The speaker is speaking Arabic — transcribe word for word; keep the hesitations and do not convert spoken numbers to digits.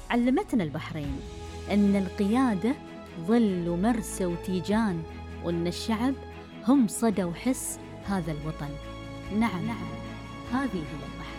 علمتنا البحرين أن القيادة ظل ومرسى وتيجان، وأن الشعب هم صدى وحس هذا الوطن. نعم نعم، هذه هي البحرين.